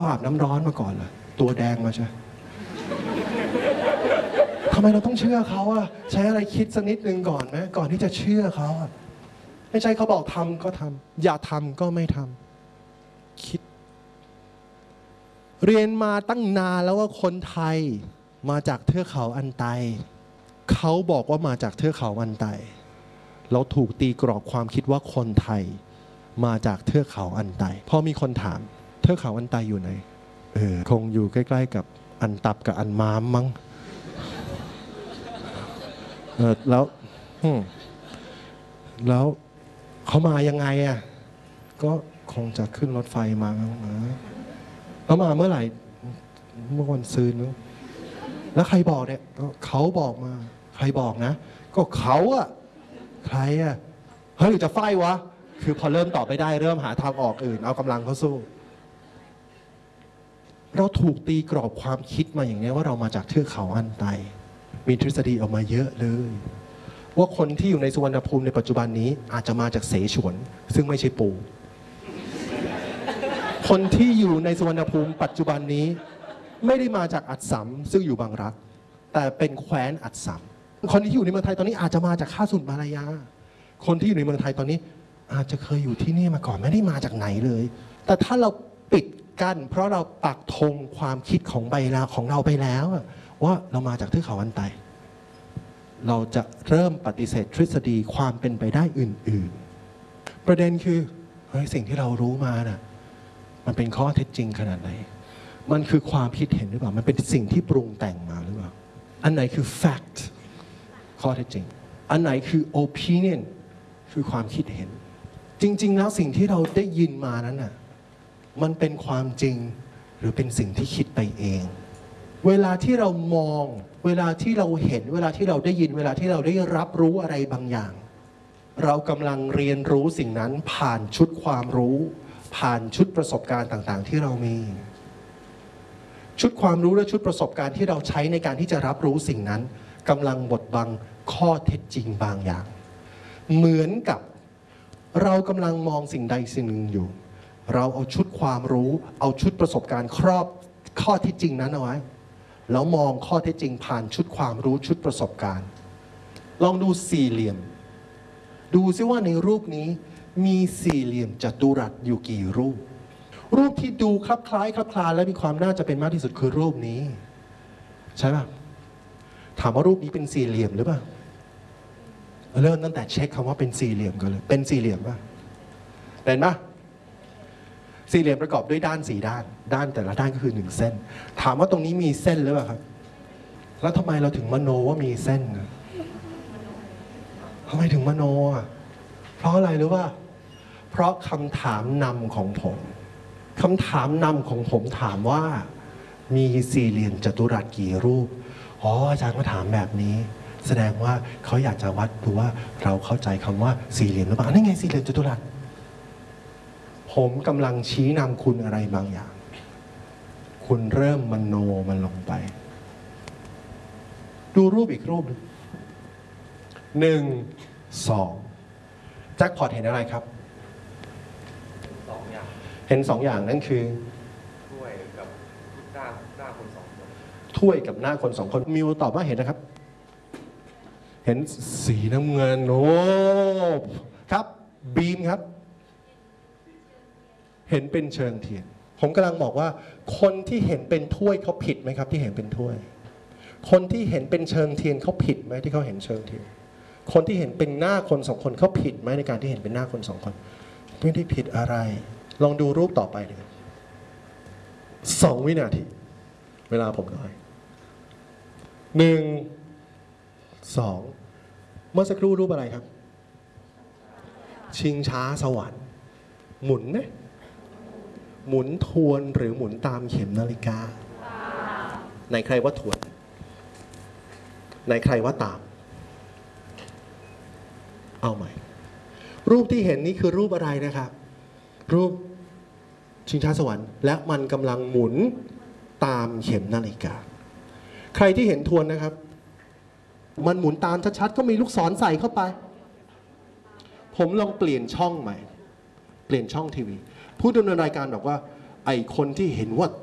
อาบน้ำร้อนมาก่อนเหรอตัวแดงมาใช่ทำไมเราต้องเชื่อเขาอะใช้อะไรคิดสักนิดนึงก่อนไหมก่อนที่จะเชื่อเขาอะไม่ใช่เขาบอกทำก็ทำอย่าทำก็ไม่ทำคิดเรียนมาตั้งนานแล้วว่าคนไทยมาจากเทือกเขาอันไตเขาบอกว่ามาจากเทือกเขาอันไตเราถูกตีกรอบความคิดว่าคนไทยมาจากเทือกเขาอันไตพอมีคนถามเทือกเขาอันไตอยู่ไหนคงอยู่ใกล้ๆกับอันตับกับอันม้ามมั้งแล้วเขามายังไงอ่ะก็คงจะขึ้นรถไฟมาแล้วมาเมื่อไหร่เมื่อวันซืนมั้งแล้วใครบอกเนี่ยก็เขาบอกมาใครบอกนะก็เขาอะใครอะเฮ้ยหรือจะไฟวะคือพอเริ่มตอบไม่ได้เริ่มหาทางออกอื่นเอากำลังเขาสู้เราถูกตีกรอบความคิดมาอย่างนี้ว่าเรามาจากเทือกเขาอันไตมีทฤษฎีออกมาเยอะเลยว่าคนที่อยู่ในสุวรรณภูมิในปัจจุบันนี้อาจจะมาจากเสฉวนซึ่งไม่ใช่ปูคนที่อยู่ในสุวรรณภูมิปัจจุบันนี้ไม่ได้มาจากอัสสัมซึ่งอยู่บางรักแต่เป็นแคว้นอัสสัมคนที่อยู่ในเมืองไทยตอนนี้อาจจะมาจากข้าสุนมาลายาคนที่อยู่ในเมืองไทยตอนนี้อาจจะเคยอยู่ที่นี่มาก่อนไม่ได้มาจากไหนเลยแต่ถ้าเราปิดกั้นเพราะเราปักธงความคิดของเราไปแล้วว่าเรามาจากเทือกเขาอันไตเราจะเริ่มปฏิเสธทฤษฎีความเป็นไปได้อื่นๆประเด็นคือเฮ้ยสิ่งที่เรารู้มาน่ะมันเป็นข้อเท็จจริงขนาดไหนมันคือความคิดเห็นหรือเปล่ามันเป็นสิ่งที่ปรุงแต่งมาหรือเปล่าอันไหนคือ fact ข้อเท็จจริงอันไหนคือ opinion คือความคิดเห็นจริงๆแล้วสิ่งที่เราได้ยินมานั้นน่ะมันเป็นความจริงหรือเป็นสิ่งที่คิดไปเองเวลาที่เรามองเวลาที่เราเห็นเวลาที่เราได้ยินเวลาที่เราได้รับรู้อะไรบางอย่างเรากำลังเรียนรู้สิ่งนั้นผ่านชุดความรู้ผ่านชุดประสบการณ์ต่างๆที่เรามีชุดความรู้และชุดประสบการณ์ที่เราใช้ในการที่จะรับรู้สิ่งนั้นกำลังบดบังข้อเท็จจริงบางอย่างเหมือนกับเรากำลังมองสิ่งใดสิ่งหนึ่งอยู่เราเอาชุดความรู้เอาชุดประสบการณ์ครอบข้อเท็จจริงนั้นเอาไว้แล้วมองข้อเท็จจริงผ่านชุดความรู้ชุดประสบการณ์ลองดูสี่เหลี่ยมดูซิว่าในรูปนี้มีสี่เหลี่ยมจัตุรัสอยู่กี่รูปรูปที่ดูคลับคล้ายคลับคลาและมีความน่าจะเป็นมากที่สุดคือรูปนี้ใช่ป่ะถามว่ารูปนี้เป็นสี่เหลี่ยมหรือเปล่าเริ่มตั้งแต่เช็คคำว่าเป็นสี่เหลี่ยมกันเลยเป็นสี่เหลี่ยมป่ะเป็นป่ะสี่เหลี่ยมประกอบด้วยด้านสี่ด้านด้านแต่ละด้านก็คือ1เส้นถามว่าตรงนี้มีเส้นหรือเปล่าครับแล้วทำไมเราถึงมโนว่ามีเส้นทำไมถึงมโนอ่ะเพราะอะไรรู้ป่ะเพราะคำถามนำของผมคำถามนำของผมถามว่ามีสี่เหลี่ยมจัตุรัสกี่รูปอาจารย์มาถามแบบนี้แสดงว่าเขาอยากจะวัดดูว่าเราเข้าใจคำว่าสี่เหลี่ยมหรือเปล่านั่นไงสี่เหลี่ยมจัตุรัสผมกำลังชี้นำคุณอะไรบางอย่างคุณเริ่มมโนมันลงไปดูรูปอีกรูปหนึ่งสองแจ็คพอตเห็นอะไรครับเห็นสองอย่างนั่นคือถ้วยกับหน้าคนสองคนถ้วยกับหน้าคนสองคนมิวตอบว่าเห็นนะครับเห็นสีน้ำเงินโอ้ครับบีมครับเห็นเป็นเชิงเทียนผมกำลังบอกว่าคนที่เห็นเป็นถ้วยเขาผิดไหมครับที่เห็นเป็นถ้วยคนที่เห็นเป็นเชิงเทียนเขาผิดไหมที่เขาเห็นเชิงเทียนคนที่เห็นเป็นหน้าคนสองคนเขาผิดไหมในการที่เห็นเป็นหน้าคนสองคนไม่ได้ผิดอะไรลองดูรูปต่อไปเลย2 วินาทีเวลาผมน้อย1 2เมื่อสักครู่รูปอะไรครับชิงช้าสวรรค์หมุนไหมหมุนทวนหรือหมุนตามเข็มนาฬิกาไหนใครว่าทวนไหนใครว่าตามเอาใหม่รูปที่เห็นนี่คือรูปอะไรนะครับรูปชิงช้าสวรรค์และมันกำลังหมุนตามเข็มนาฬิกาใครที่เห็นทวนนะครับมันหมุนตามชัดๆก็มีลูกศรใส่เข้าไปผมลองเปลี่ยนช่องใหม่เปลี่ยนช่องทีวีผู้ดำเนินรายการบอกว่าไอคนที่เห็นว่า